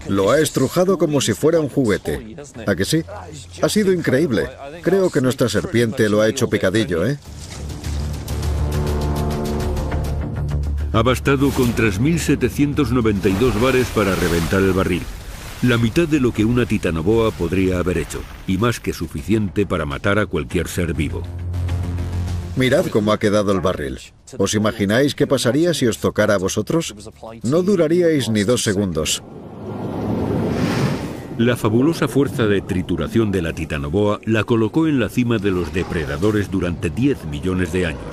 Lo ha estrujado como si fuera un juguete. ¿A que sí? Ha sido increíble. Creo que nuestra serpiente lo ha hecho picadillo, ¿eh? Ha bastado con 3.792 bares para reventar el barril. La mitad de lo que una titanoboa podría haber hecho, y más que suficiente para matar a cualquier ser vivo. Mirad cómo ha quedado el barril. ¿Os imagináis qué pasaría si os tocara a vosotros? No duraríais ni 2 segundos. La fabulosa fuerza de trituración de la titanoboa la colocó en la cima de los depredadores durante 10 millones de años.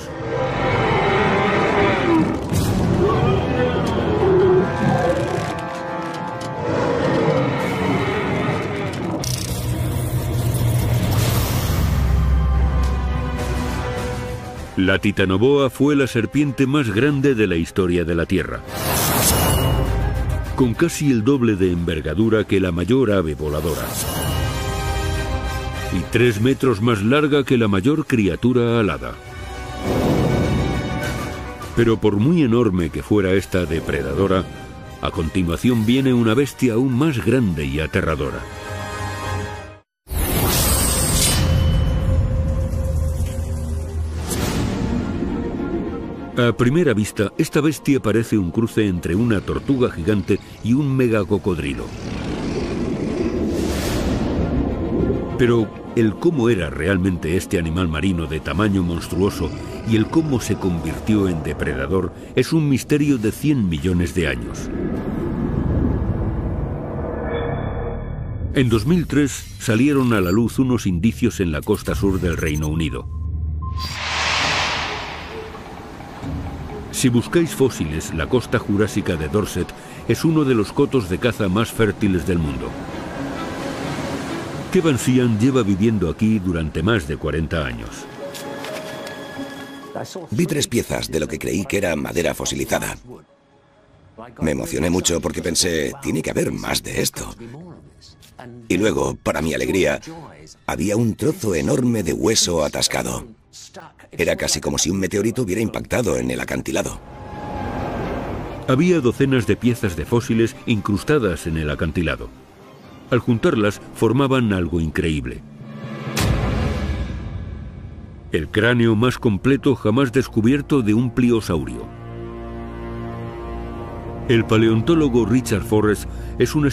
La titanoboa fue la serpiente más grande de la historia de la Tierra, con casi el doble de envergadura que la mayor ave voladora y 3 metros más larga que la mayor criatura alada. Pero por muy enorme que fuera esta depredadora, a continuación viene una bestia aún más grande y aterradora. A primera vista, esta bestia parece un cruce entre una tortuga gigante y un megacocodrilo. Pero el cómo era realmente este animal marino de tamaño monstruoso y el cómo se convirtió en depredador es un misterio de 100 millones de años. En 2003 salieron a la luz unos indicios en la costa sur del Reino Unido. Si buscáis fósiles, la costa jurásica de Dorset es uno de los cotos de caza más fértiles del mundo. Kevin Sheehan lleva viviendo aquí durante más de 40 años. Vi 3 piezas de lo que creí que era madera fosilizada. Me emocioné mucho porque pensé, tiene que haber más de esto. Y luego, para mi alegría, había un trozo enorme de hueso atascado. Era casi como si un meteorito hubiera impactado en el acantilado. Había docenas de piezas de fósiles incrustadas en el acantilado. Al juntarlas, formaban algo increíble. El cráneo más completo jamás descubierto de un pliosaurio. El paleontólogo Richard Forrest es un